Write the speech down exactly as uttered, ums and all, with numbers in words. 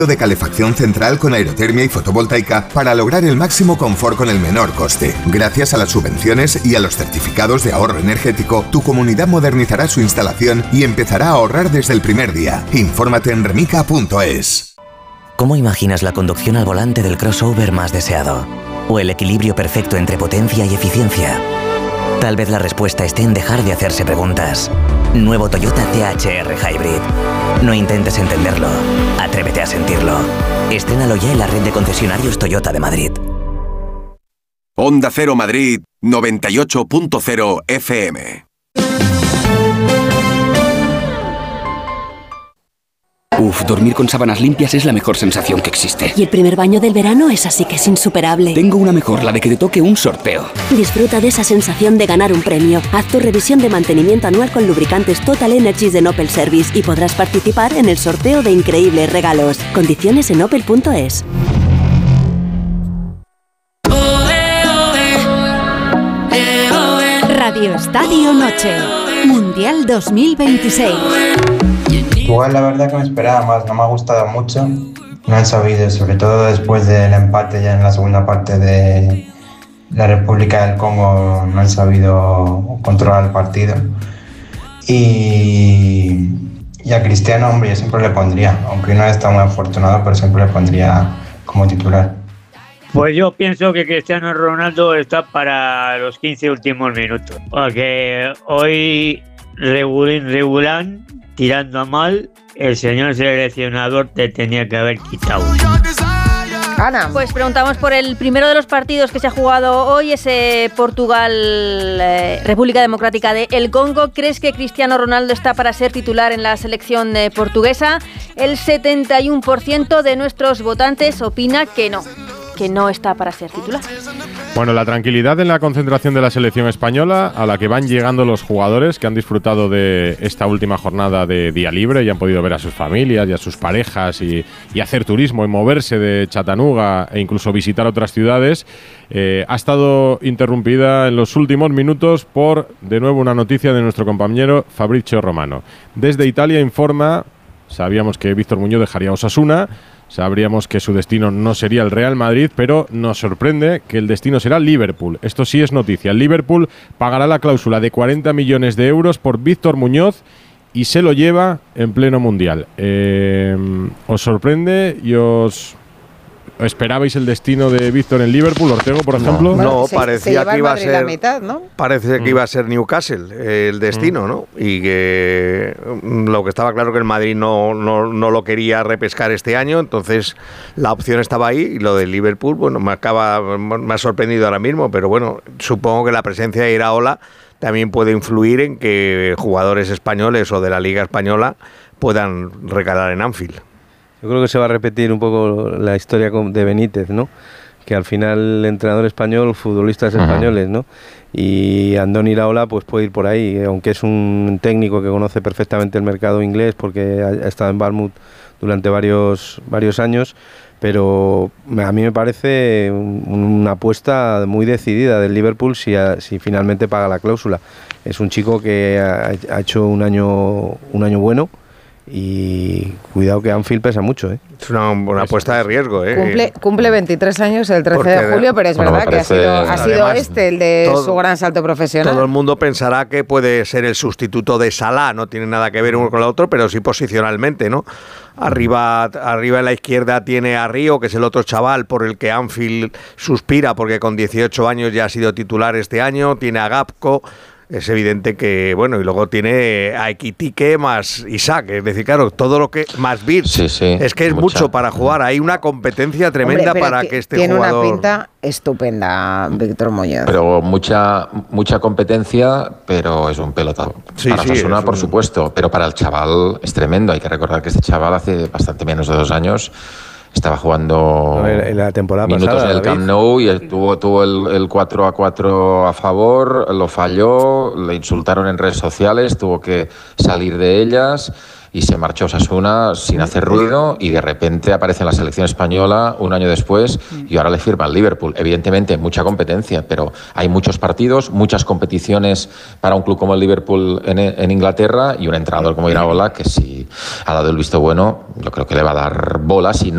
de calefacción central con aerotermia y fotovoltaica para lograr el máximo confort con el menor coste. Gracias a las subvenciones y a los certificados de ahorro energético, tu comunidad modernizará su instalación y empezará a ahorrar desde el primer día. Infórmate en remica punto es. ¿Cómo imaginas la conducción al volante del crossover más deseado? ¿O el equilibrio perfecto entre potencia y eficiencia? Tal vez la respuesta esté en dejar de hacerse preguntas. Nuevo Toyota C H R Hybrid. No intentes entenderlo. Atrévete a sentirlo. Estrénalo ya en la red de concesionarios Toyota de Madrid. Onda Cero Madrid, noventa y ocho punto cero F M. Uf, dormir con sábanas limpias es la mejor sensación que existe. Y el primer baño del verano es así que es insuperable. Tengo una mejor, la de que te toque un sorteo. Disfruta de esa sensación de ganar un premio. Haz tu revisión de mantenimiento anual con lubricantes Total Energies de Opel Service y podrás participar en el sorteo de increíbles regalos. Condiciones en opel punto es. Radio Estadio Noche. Mundial dos mil veintiséis. Igual la verdad que me esperaba más, no me ha gustado mucho. No han sabido, sobre todo después del empate ya en la segunda parte de la República del Congo, no han sabido controlar el partido. Y, y a Cristiano, hombre, yo siempre le pondría, aunque no está muy afortunado, pero siempre le pondría como titular. Pues yo pienso que Cristiano Ronaldo está para los quince últimos minutos, porque hoy regulín, regulán, tirando a mal, el señor seleccionador te tenía que haber quitado. Ana. Pues preguntamos por el primero de los partidos que se ha jugado hoy, ese Portugal, eh, República Democrática de El Congo. ¿Crees que Cristiano Ronaldo está para ser titular en la selección eh, portuguesa? El setenta y uno por ciento de nuestros votantes opina que no, que no está para ser titular. Bueno, la tranquilidad en la concentración de la selección española, a la que van llegando los jugadores que han disfrutado de esta última jornada de día libre y han podido ver a sus familias y a sus parejas y, y hacer turismo y moverse de Chattanooga e incluso visitar otras ciudades, eh, ha estado interrumpida en los últimos minutos por, de nuevo, una noticia de nuestro compañero Fabrizio Romano. Desde Italia informa, sabíamos que Víctor Muñoz dejaría Osasuna, sabríamos que su destino no sería el Real Madrid, pero nos sorprende que el destino será Liverpool. Esto sí es noticia. El Liverpool pagará la cláusula de cuarenta millones de euros por Víctor Muñoz y se lo lleva en pleno Mundial. Eh, ¿Os sorprende y os esperabais el destino de Víctor en Liverpool, Ortego, por ejemplo? No, no, parecía que iba a ser la mitad, ¿no? Parece que mm. iba a ser Newcastle el destino, mm. ¿no? Y que lo que estaba claro que el Madrid no, no, no lo quería repescar este año, entonces la opción estaba ahí y lo del Liverpool, bueno, me acaba me ha sorprendido ahora mismo, pero bueno, supongo que la presencia de Iraola también puede influir en que jugadores españoles o de la Liga Española puedan recalar en Anfield. Yo creo que se va a repetir un poco la historia de Benítez, ¿no? Que al final el entrenador español, futbolistas uh-huh. españoles, ¿no? Y Andoni Iraola pues puede ir por ahí, aunque es un técnico que conoce perfectamente el mercado inglés porque ha estado en Bournemouth durante varios, varios años, pero a mí me parece una apuesta muy decidida del Liverpool si, a, si finalmente paga la cláusula. Es un chico que ha, ha hecho un año, un año bueno. Y cuidado que Anfield pesa mucho, ¿eh? Es una, una apuesta de riesgo, ¿eh? Cumple, cumple veintitrés años el trece de julio, pero es bueno, verdad que ha sido, ha sido además, este el de todo, su gran salto profesional. Todo el mundo pensará que puede ser el sustituto de Salah, no tiene nada que ver uno con el otro, pero sí posicionalmente, ¿no? Arriba, arriba en la izquierda tiene a Río, que es el otro chaval por el que Anfield suspira, porque con dieciocho años ya ha sido titular este año, tiene a Gapco. Es evidente que, bueno, y luego tiene a Equitique más Isaac, es decir, claro, todo lo que, más Birch, sí, sí, es que es mucha. mucho para jugar, hay una competencia tremenda. Hombre, para que este tiene jugador... Tiene una pinta estupenda, Víctor Muñoz. Pero mucha mucha competencia, pero es un pelotazo. Sí, para sí, Osasuna, por un... supuesto, pero para el chaval es tremendo, hay que recordar que este chaval hace bastante menos de dos años estaba jugando a ver, en la temporada minutos pasada, en el Camp Nou y tuvo, tuvo el, el cuatro a cuatro a favor, lo falló, le insultaron en redes sociales, tuvo que salir de ellas y se marchó a Osasuna sin hacer ruido y de repente aparece en la selección española un año después y ahora le firma al Liverpool. Evidentemente mucha competencia, pero hay muchos partidos, muchas competiciones para un club como el Liverpool en, en Inglaterra y un entrenador como Iraola que si ha dado el visto bueno, yo creo que le va a dar bolas y no